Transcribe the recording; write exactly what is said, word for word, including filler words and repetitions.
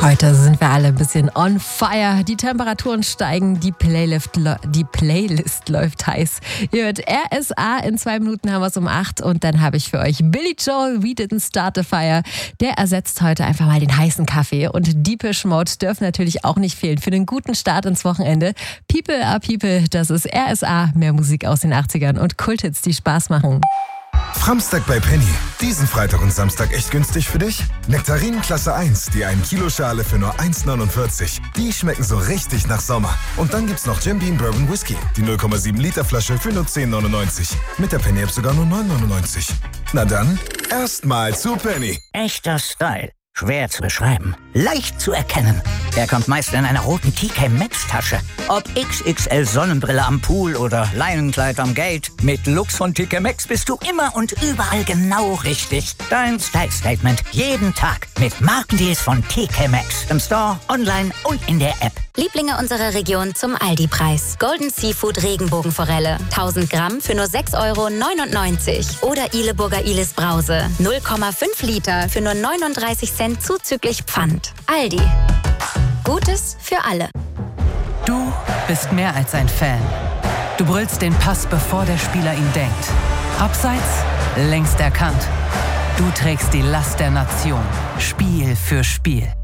Heute sind wir alle ein bisschen on fire. Die Temperaturen steigen, die Playlist, die Playlist läuft heiß. Ihr hört R S A, in zwei Minuten haben wir es um acht und dann habe ich für euch Billy Joel, We Didn't Start the Fire. Der ersetzt heute einfach mal den heißen Kaffee und Depeche Mode dürfen natürlich auch nicht fehlen für den guten Start ins Wochenende. People are People, das ist R S A, mehr Musik aus den achtzigern und Kulthits, die Spaß machen. Framstag bei Penny. Diesen Freitag und Samstag echt günstig für dich? Nektarinen Klasse eins, die ein Kilo Schale für nur eins neunundvierzig. Die schmecken so richtig nach Sommer. Und dann gibt's noch Jim Beam Bourbon Whisky, die null Komma sieben Liter Flasche für nur zehn neunundneunzig. Mit der Penny App sogar nur neun neunundneunzig. Na dann, erstmal zu Penny. Echter Style. Schwer zu beschreiben. Leicht zu erkennen. Er kommt meist in einer roten T K Maxx Tasche. Ob X X L Sonnenbrille am Pool oder Leinenkleid am Gate. Mit Looks von T K Maxx bist du immer und überall genau richtig. Dein Style Statement. Jeden Tag. Mit Markendeals von T K Maxx. Im Store, online und in der App. Lieblinge unserer Region zum Aldi-Preis. Golden Seafood Regenbogenforelle. tausend Gramm für nur sechs Euro neunundneunzig. Oder Ileburger Ilis Brause. null Komma fünf Liter für nur neununddreißig Cent zuzüglich Pfand. Aldi. Gutes für alle. Du bist mehr als ein Fan. Du brüllst den Pass, bevor der Spieler ihn denkt. Abseits, längst erkannt. Du trägst die Last der Nation. Spiel für Spiel.